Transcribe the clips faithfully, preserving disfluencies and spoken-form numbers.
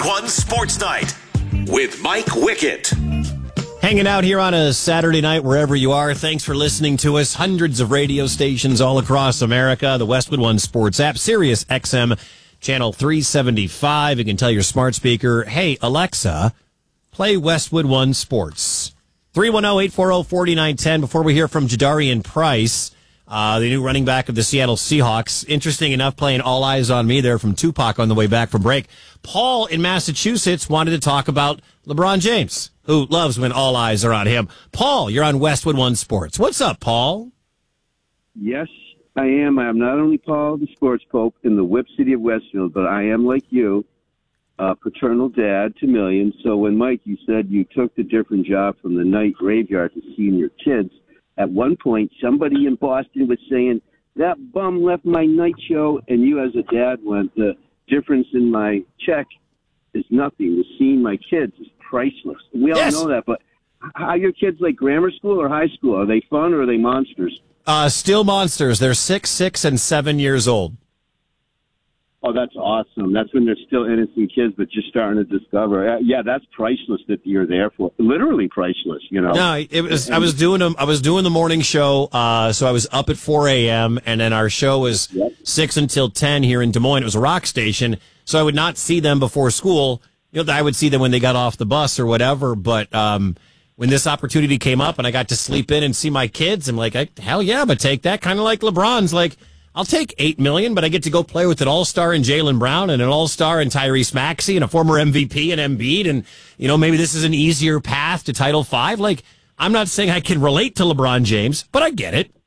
One Sports Night with Mike Wickett. Hanging out here on a Saturday night, wherever you are. Thanks for listening to us. Hundreds of radio stations all across America. The Westwood One Sports app, Sirius X M, channel three seventy-five. You can tell your smart speaker, hey, Alexa, play Westwood One Sports. three one zero, eight four zero, four nine one zero. Before we hear from Jadarian Price, uh, the new running back of the Seattle Seahawks. Interesting enough, playing All Eyes on Me there from Tupac on the way back from break. Paul in Massachusetts wanted to talk about LeBron James, who loves when all eyes are on him. Paul, you're on Westwood One Sports. What's up, Paul? Yes, I am. I am not only Paul, the sports pope in the Whip City of Westfield, but I am, like you, a paternal dad to millions. So when, Mike, you said you took the different job from the night graveyard to seeing your kids, at one point somebody in Boston was saying, that bum left my night show, and you as a dad went, the difference in my check is nothing. The seeing my kids is priceless. We all yes. know that, but how are your kids, like grammar school or high school? Are they fun or are they monsters? Uh, still monsters. They're six, six, and seven years old. Oh, that's awesome. That's when they're still innocent kids, but just starting to discover. Uh, yeah, that's priceless that you're there for. Literally priceless, you know. No, it was. I was doing a, I was doing the morning show, uh, so I was up at four a.m. and then our show was yep. six until ten here in Des Moines. It was a rock station, so I would not see them before school. You know, I would see them when they got off the bus or whatever. But um, when this opportunity came up and I got to sleep in and see my kids, I'm like, I, hell yeah, but take that. Kind of like LeBron's like, I'll take eight million, but I get to go play with an all-star in Jaylen Brown and an all-star in Tyrese Maxey and a former M V P in Embiid. And, you know, maybe this is an easier path to Title Five. Like, I'm not saying I can relate to LeBron James, but I get it.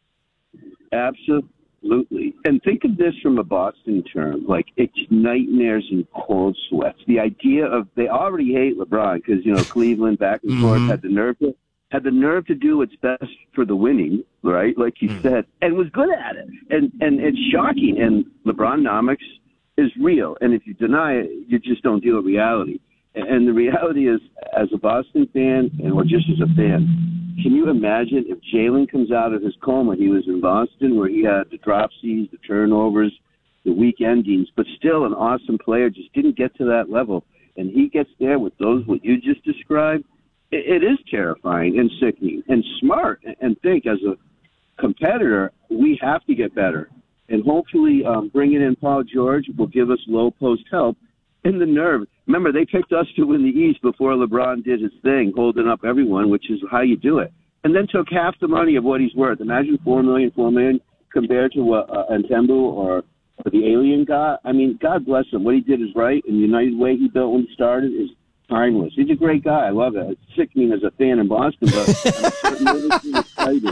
Absolutely. And think of this from a Boston term, like it's nightmares and cold sweats. The idea of they already hate LeBron because, you know, Cleveland back and forth mm-hmm. had the nerve to had the nerve to do what's best for the winning, right? Like you mm. said, and was good at it. And and it's shocking. And LeBronomics is real. And if you deny it, you just don't deal with reality. And the reality is, as a Boston fan, and or just as a fan, can you imagine if Jaylen comes out of his coma? He was in Boston where he had the dropsies, the turnovers, the weak endings, but still an awesome player, just didn't get to that level. And he gets there with those, what you just described. It is terrifying and sickening and smart. And think, as a competitor, we have to get better. And hopefully um, bringing in Paul George will give us low post help and the nerve. Remember, they picked us to win the East before LeBron did his thing, holding up everyone, which is how you do it. And then took half the money of what he's worth. Imagine four million dollars, four million dollars compared to what uh, Antembu or the alien got. I mean, God bless him. What he did is right. And the United Way he built when he started is timeless. He's a great guy. I love it. It's sickening as a fan in Boston, but I'm nervously excited.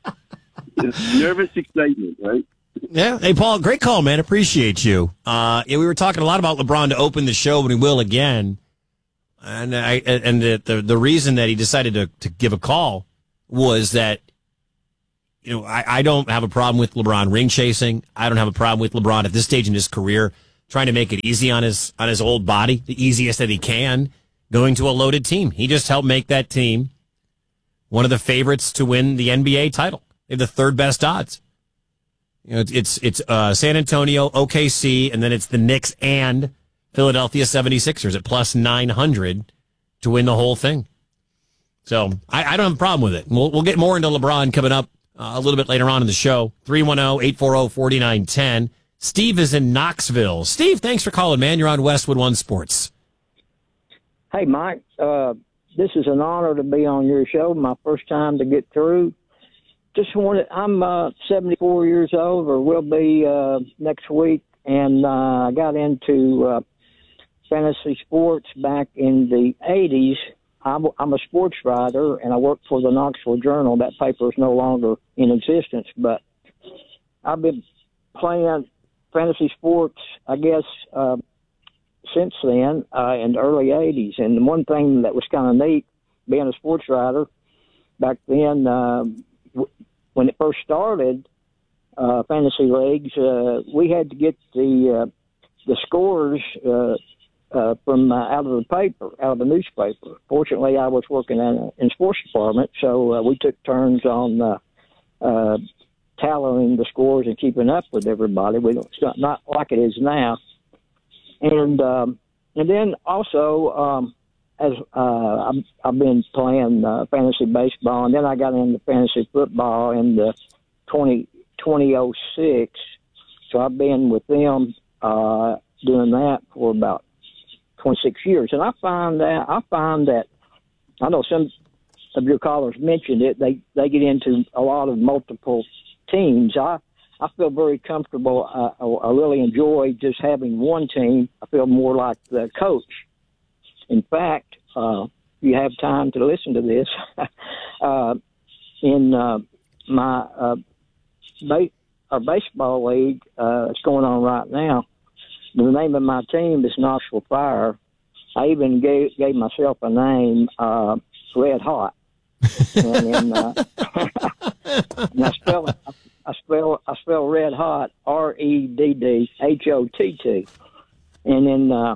Nervous excitement, right? Yeah. Hey, Paul, great call, man. Appreciate you. Uh, yeah, we were talking a lot about LeBron to open the show, but he will again. And I and the the, the reason that he decided to, to give a call was that, you know, I, I don't have a problem with LeBron ring chasing. I don't have a problem with LeBron at this stage in his career trying to make it easy on his on his old body, the easiest that he can, going to a loaded team. He just helped make that team one of the favorites to win the N B A title. They have the third best odds. You know, it's it's uh, San Antonio, O K C, and then it's the Knicks and Philadelphia seventy-sixers at plus nine hundred to win the whole thing. So I, I don't have a problem with it. We'll, we'll get more into LeBron coming up uh, a little bit later on in the show. three one zero, eight four zero, four nine one zero. Steve is in Knoxville. Steve, thanks for calling, man. You're on Westwood One Sports. Hey, Mike. Uh, this is an honor to be on your show. My first time to get through. Just wanted, I'm uh, seventy-four years old, or will be uh, next week, and I uh, got into uh, fantasy sports back in the eighties. I'm, I'm a sports writer, and I work for the Knoxville Journal. That paper is no longer in existence, but I've been playing fantasy sports, I guess, uh, since then, uh, in the early eighties. And the one thing that was kind of neat, being a sports writer, back then, uh, w- when it first started, uh, fantasy leagues, uh, we had to get the uh, the scores uh, uh, from uh, out of the paper, out of the newspaper. Fortunately, I was working in in sports department, so uh, we took turns on uh, uh, tallying the scores and keeping up with everybody. We don't, it's not, not like it is now. And um, and then also, um, as uh, I've, I've been playing uh, fantasy baseball, and then I got into fantasy football in the twenty, twenty oh six. So I've been with them uh, doing that for about twenty-six years, and I find that I find that I know some of your callers mentioned it. They they get into a lot of multiple teams. I I feel very comfortable. Uh, I, I really enjoy just having one team. I feel more like the coach. In fact, uh, if you have time to listen to this, uh, in uh, my uh, ba- our baseball league uh, that's going on right now, the name of my team is Knoxville Fire. I even gave, gave myself a name, uh, Red Hot. and, then, uh, and I spell it. I spell I spell Red Hot R E D D H O T T, and in uh,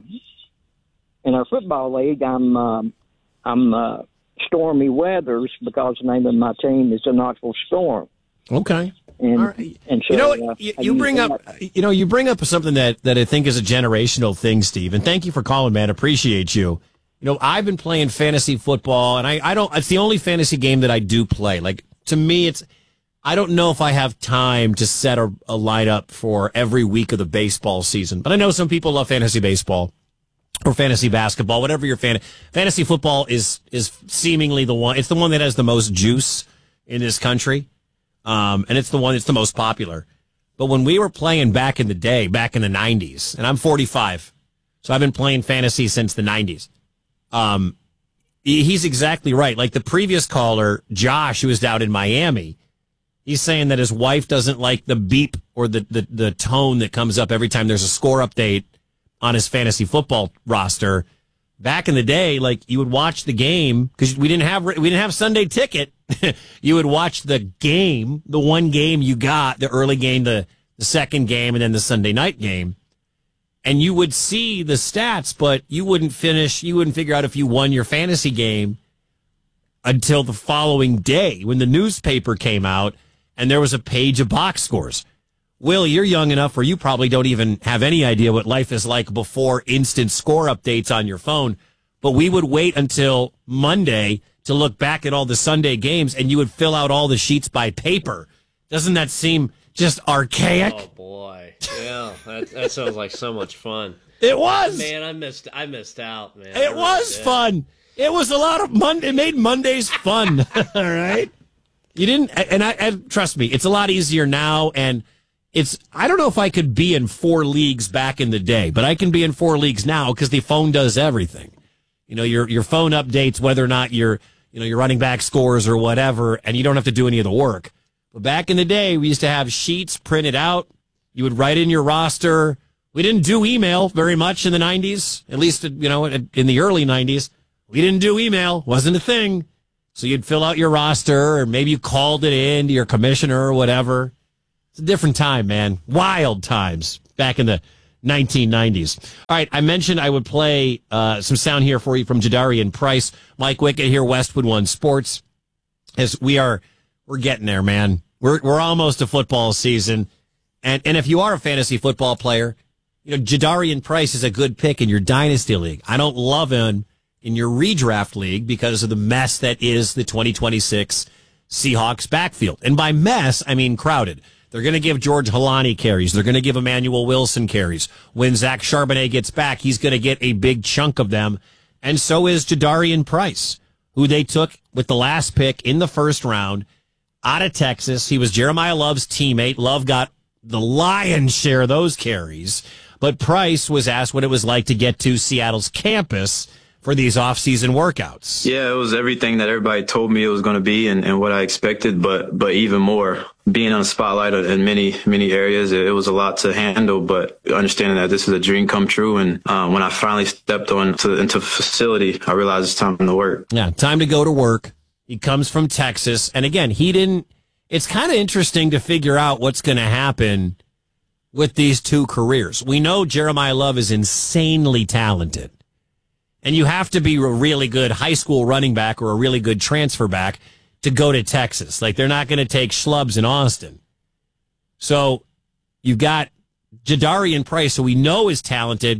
in our football league, I'm um, I'm uh, Stormy Weathers because the name of my team is the Knoxville Storm. Okay. And, right. and so, you know what? Uh, you, you bring up, that. you know, you bring up something that, that I think is a generational thing, Steve. And thank you for calling, man. Appreciate you. You know, I've been playing fantasy football, and I, I don't. It's the only fantasy game that I do play. Like, to me, it's. I don't know if I have time to set a, a lineup for every week of the baseball season, but I know some people love fantasy baseball or fantasy basketball, whatever your fan. Fantasy football is is seemingly the one. It's the one that has the most juice in this country, um, and it's the one that's the most popular. But when we were playing back in the day, back in the nineties, and I'm forty-five, so I've been playing fantasy since the nineties. Um, he's exactly right. Like the previous caller, Josh, who was down in Miami. He's saying that his wife doesn't like the beep or the, the, the tone that comes up every time there's a score update on his fantasy football roster. Back in the day, like you would watch the game because we didn't have we didn't have Sunday Ticket. You would watch the game, the one game you got, the early game, the, the second game, and then the Sunday night game, and you would see the stats, but you wouldn't finish. You wouldn't figure out if you won your fantasy game until the following day when the newspaper came out. And there was a page of box scores. Will, you're young enough where you probably don't even have any idea what life is like before instant score updates on your phone. But we would wait until Monday to look back at all the Sunday games, and you would fill out all the sheets by paper. Doesn't that seem just archaic? Oh, boy. Yeah, that, that sounds like so much fun. It was. Man, I missed I missed out, man. It was fun. It was a lot of Monday. It made Mondays fun. All right. You didn't, and I and trust me, it's a lot easier now. And it's, I don't know if I could be in four leagues back in the day, but I can be in four leagues now because the phone does everything. You know, your your phone updates whether or not you're, you know, your running back scores or whatever, and you don't have to do any of the work. But back in the day, we used to have sheets printed out. You would write in your roster. We didn't do email very much in the nineties, at least, you know, in the early nineties. We didn't do email. Wasn't a thing. So you'd fill out your roster, or maybe you called it in to your commissioner or whatever. It's a different time, man. Wild times back in the nineteen nineties. All right, I mentioned I would play uh, some sound here for you from Jadarian Price. Mike Wickett here, Westwood One Sports. As we are, we're getting there, man. We're we're almost to football season, and and if you are a fantasy football player, you know Jadarian Price is a good pick in your dynasty league. I don't love him in your redraft league because of the mess that is the twenty twenty-six Seahawks backfield. And by mess, I mean crowded. They're going to give George Halani carries. They're going to give Emmanuel Wilson carries. When Zach Charbonnet gets back, he's going to get a big chunk of them. And so is Jadarian Price, who they took with the last pick in the first round out of Texas. He was Jeremiah Love's teammate. Love got the lion's share of those carries. But Price was asked what it was like to get to Seattle's campus for these off-season workouts. Yeah, it was everything that everybody told me it was going to be and, and what I expected, but but even more. Being on the spotlight in many, many areas, it, it was a lot to handle, but understanding that this is a dream come true. And um, when I finally stepped on to, into the facility, I realized it's time to work. Yeah, time to go to work. He comes from Texas. And again, he didn't, it's kind of interesting to figure out what's going to happen with these two careers. We know Jeremiah Love is insanely talented. And you have to be a really good high school running back or a really good transfer back to go to Texas. Like, they're not going to take schlubs in Austin. So you've got Jadarian Price, who we know is talented,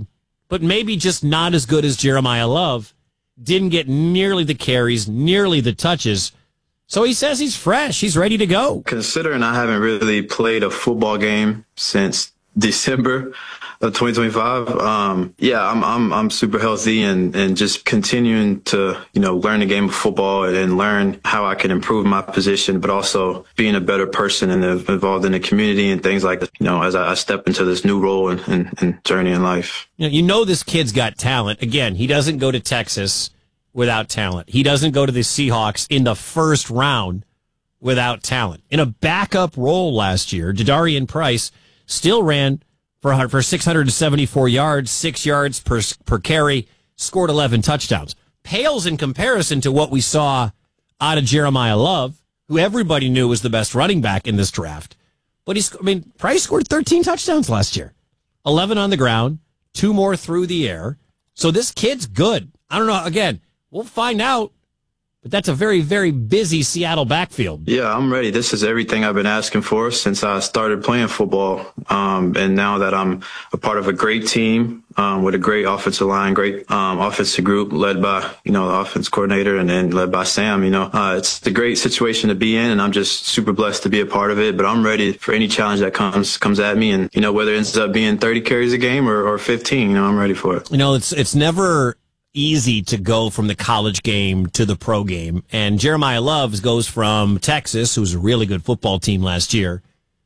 but maybe just not as good as Jeremiah Love. Didn't get nearly the carries, nearly the touches. So he says he's fresh. He's ready to go. Considering I haven't really played a football game since December of twenty twenty-five, um, yeah, I'm I'm I'm super healthy and, and just continuing to, you know, learn the game of football and learn how I can improve my position, but also being a better person and involved in the community and things like that, you know, as I, I step into this new role and, and, and journey in life. You know, you know this kid's got talent. Again, he doesn't go to Texas without talent. He doesn't go to the Seahawks in the first round without talent. In a backup role last year, Jadarian Price still ran for for six hundred seventy-four yards, six yards per per carry, scored eleven touchdowns. Pales in comparison to what we saw out of Jeremiah Love, who everybody knew was the best running back in this draft. But he's, I mean, Price scored thirteen touchdowns last year, eleven on the ground, two more through the air. So this kid's good. I don't know. Again, we'll find out. But that's a very, very busy Seattle backfield. Yeah, I'm ready. This is everything I've been asking for since I started playing football. Um, and now that I'm a part of a great team um, with a great offensive line, great um, offensive group led by, you know, the offense coordinator and then led by Sam, you know, uh, it's a great situation to be in. And I'm just super blessed to be a part of it. But I'm ready for any challenge that comes comes at me. And, you know, whether it ends up being thirty carries a game or, or fifteen, you know, I'm ready for it. You know, it's it's never easy to go from the college game to the pro game. And Jeremiah Love goes from Texas, who was a really good football team last year,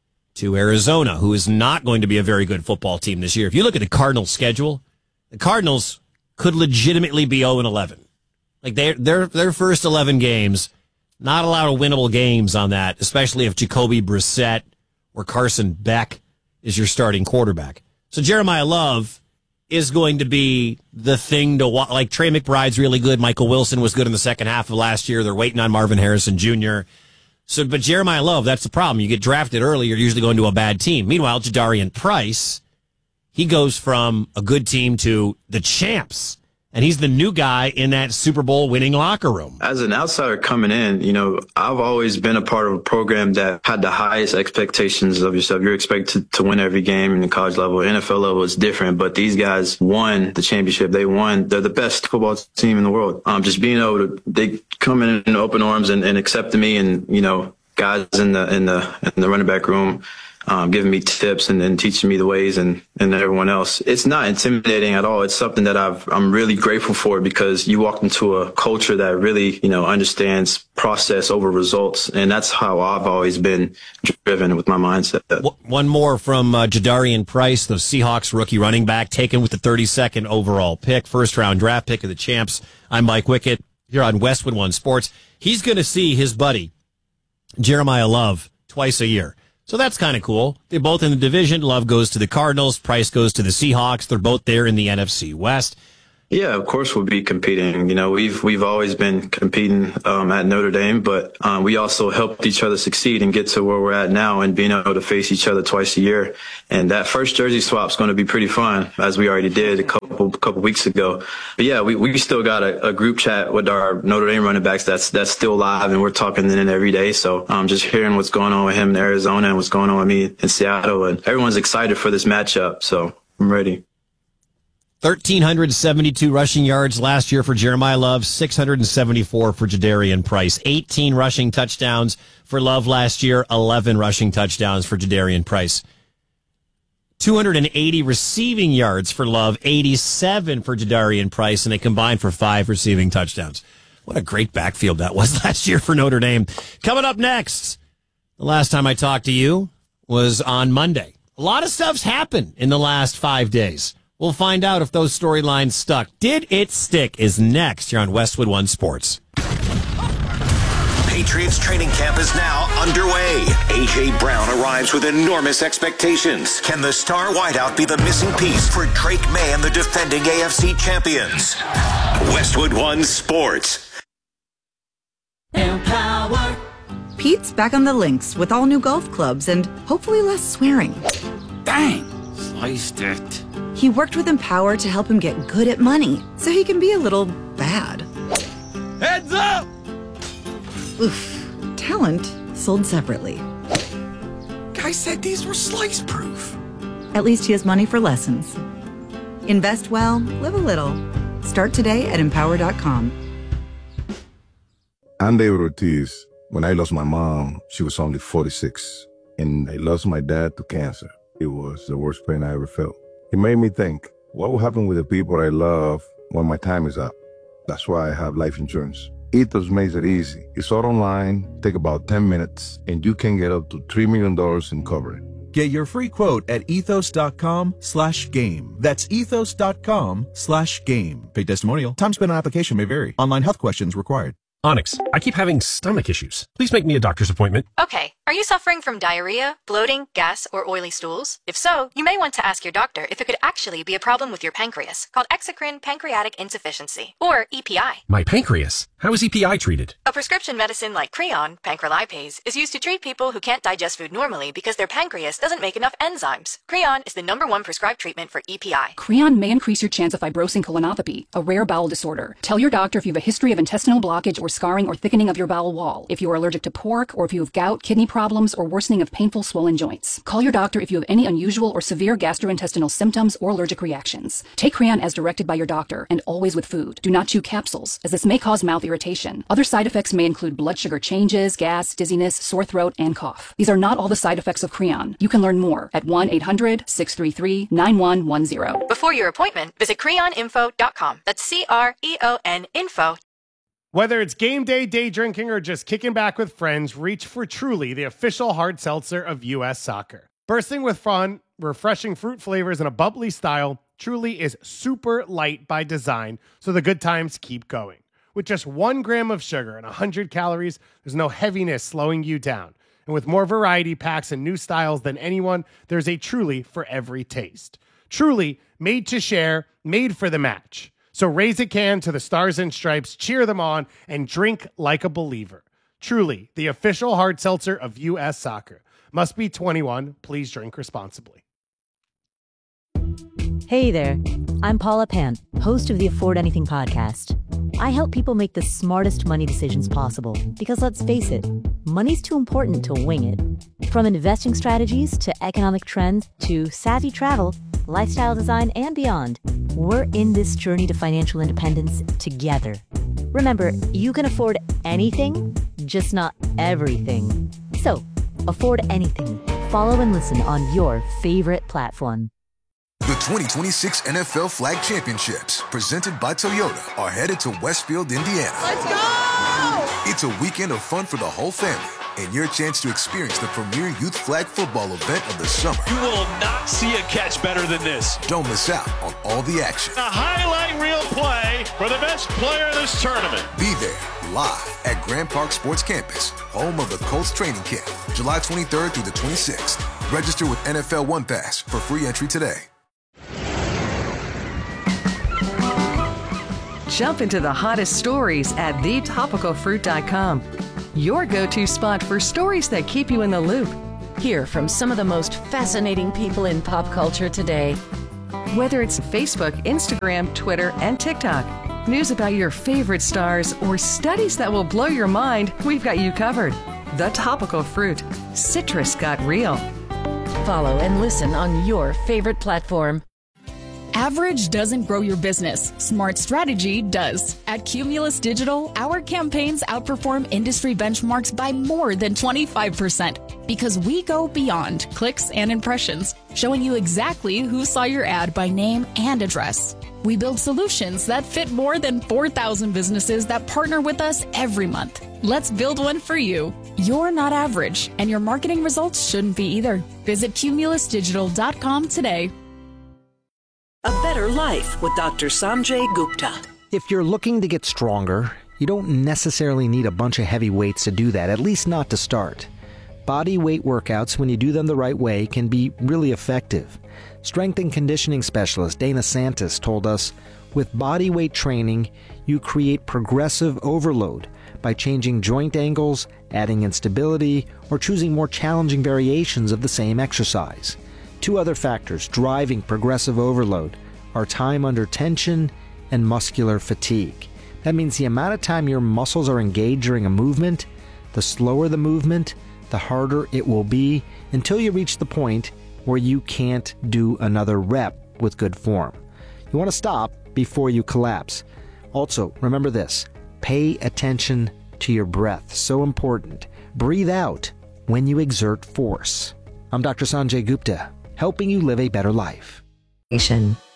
to Arizona, who is not going to be a very good football team this year. If you look at the Cardinals' schedule, the Cardinals could legitimately be oh and eleven. Like their their their first eleven games, not a lot of winnable games on that, especially if Jacoby Brissett or Carson Beck is your starting quarterback. So Jeremiah Love is going to be the thing to watch. Like Trey McBride's really good. Michael Wilson was good in the second half of last year. They're waiting on Marvin Harrison Junior So, but Jeremiah Love, that's the problem. You get drafted early, you're usually going to a bad team. Meanwhile, Jadarian Price, he goes from a good team to the champs. And he's the new guy in that Super Bowl winning locker room. As an outsider coming in, you know, I've always been a part of a program that had the highest expectations of yourself. You're expected to win every game in the college level. N F L level is different, but these guys won the championship. They won. They're the best football team in the world. Um, just being able to, they come in in open arms and, and accepting me, and, you know, guys in the, in the, in the running back room, Um, giving me tips and, and teaching me the ways and, and everyone else. It's not intimidating at all. It's something that I've, I'm really grateful for, because you walk into a culture that really, you know, understands process over results. And that's how I've always been driven with my mindset. One more from uh, Jadarian Price, the Seahawks rookie running back, taken with the thirty-second overall pick, first round draft pick of the champs. I'm Mike Wickett here on Westwood One Sports. He's going to see his buddy, Jeremiah Love, twice a year. So that's kind of cool. They're both in the division. Love goes to the Cardinals. Price goes to the Seahawks. They're both there in the N F C West. Yeah, of course we'll be competing. You know, we've we've always been competing um, at Notre Dame, but um, we also helped each other succeed and get to where we're at now, and being able to face each other twice a year. And that first jersey swap is going to be pretty fun, as we already did a couple couple weeks ago. But yeah, we we still got a, a group chat with our Notre Dame running backs that's that's still live, and we're talking in it every day. So um, just hearing what's going on with him in Arizona and what's going on with me in Seattle, and everyone's excited for this matchup. So I'm ready. one thousand three hundred seventy-two rushing yards last year for Jeremiah Love, six hundred seventy-four for Jadarian Price. eighteen rushing touchdowns for Love last year, eleven rushing touchdowns for Jadarian Price. two hundred eighty receiving yards for Love, eighty-seven for Jadarian Price, and they combined for five receiving touchdowns. What a great backfield that was last year for Notre Dame. Coming up next, the last time I talked to you was on Monday. A lot of stuff's happened in the last five days. We'll find out if those storylines stuck. Did it stick is next here on Westwood One Sports. Patriots training camp is now underway. A J. Brown arrives with enormous expectations. Can the star wideout be the missing piece for Drake May and the defending A F C champions? Westwood One Sports. Empower. Pete's back on the links with all new golf clubs and hopefully less swearing. Dang, sliced it. He worked with Empower to help him get good at money, so he can be a little bad. Heads up! Oof. Talent sold separately. Guy said these were slice proof. At least he has money for lessons. Invest well, live a little. Start today at empower dot com. I'm David Ortiz. When I lost my mom, she was only forty-six. And I lost my dad to cancer. It was the worst pain I ever felt. It made me think, what will happen with the people I love when my time is up? That's why I have life insurance. Ethos makes it easy. It's all online, take about ten minutes, and you can get up to three million dollars in coverage. Get your free quote at ethos.com slash game. That's ethos.com slash game. Paid testimonial. Time spent on application may vary. Online health questions required. Onyx, I keep having stomach issues. Please make me a doctor's appointment. Okay. Are you suffering from diarrhea, bloating, gas, or oily stools? If so, you may want to ask your doctor if it could actually be a problem with your pancreas, called exocrine pancreatic insufficiency, or E P I. My pancreas? How is E P I treated? A prescription medicine like Creon, pancrelipase, is used to treat people who can't digest food normally because their pancreas doesn't make enough enzymes. Creon is the number one prescribed treatment for E P I. Creon may increase your chance of fibrosing colonopathy, a rare bowel disorder. Tell your doctor if you have a history of intestinal blockage or scarring or thickening of your bowel wall, if you are allergic to pork, or if you have gout, kidney problems, or worsening of painful swollen joints. Call your doctor if you have any unusual or severe gastrointestinal symptoms or allergic reactions. Take Creon as directed by your doctor, and always with food. Do not chew capsules, as this may cause mouth irritation. Other side effects may include blood sugar changes, gas, dizziness, sore throat, and cough. These are not all the side effects of Creon. You can learn more at one eight hundred, six three three, nine one one zero. Before your appointment, visit creon info dot com. That's C R E O N info. Whether it's game day, day drinking, or just kicking back with friends, reach for Truly, the official hard seltzer of U S Soccer. Bursting with fun, refreshing fruit flavors, and a bubbly style, Truly is super light by design, so the good times keep going. With just one gram of sugar and one hundred calories, there's no heaviness slowing you down. And with more variety packs and new styles than anyone, there's a Truly for every taste. Truly, made to share, made for the match. So raise a can to the Stars and Stripes, cheer them on, and drink like a believer. Truly, the official hard seltzer of U S Soccer. Must be twenty-one. Please drink responsibly. Hey there. I'm Paula Pant, host of the Afford Anything podcast. I help people make the smartest money decisions possible because, let's face it, money's too important to wing it. From investing strategies to economic trends to savvy travel, lifestyle design, and beyond, we're in this journey to financial independence together. Remember, you can afford anything, just not everything. So, afford anything. Follow and listen on your favorite platform. The twenty twenty-six N F L Flag Championships, presented by Toyota, are headed to Westfield, Indiana. Let's go! It's a weekend of fun for the whole family, and your chance to experience the premier youth flag football event of the summer. You will not see a catch better than this. Don't miss out on all the action. A highlight reel play for the best player in this tournament. Be there, live at Grand Park Sports Campus, home of the Colts training camp, July twenty-third through the twenty-sixth. Register with N F L One Pass for free entry today. Jump into the hottest stories at the topical fruit dot com. Your go-to spot for stories that keep you in the loop. Hear from some of the most fascinating people in pop culture today. Whether it's Facebook, Instagram, Twitter, and TikTok, news about your favorite stars, or studies that will blow your mind, we've got you covered. The Topical Fruit. Citrus got real. Follow and listen on your favorite platform. Average doesn't grow your business. Smart strategy does. At Cumulus Digital, our campaigns outperform industry benchmarks by more than twenty-five percent because we go beyond clicks and impressions, showing you exactly who saw your ad by name and address. We build solutions that fit more than four thousand businesses that partner with us every month. Let's build one for you. You're not average, and your marketing results shouldn't be either. Visit cumulus digital dot com today. A better life with Doctor Sanjay Gupta. If you're looking to get stronger, you don't necessarily need a bunch of heavy weights to do that, at least not to start. Body weight workouts, when you do them the right way, can be really effective. Strength and conditioning specialist Dana Santis told us, with body weight training, you create progressive overload by changing joint angles, adding instability, or choosing more challenging variations of the same exercise. Two other factors driving progressive overload are time under tension and muscular fatigue. That means the amount of time your muscles are engaged during a movement, the slower the movement, the harder it will be until you reach the point where you can't do another rep with good form. You want to stop before you collapse. Also, remember this. Pay attention to your breath. So important. Breathe out when you exert force. I'm Doctor Sanjay Gupta, helping you live a better life.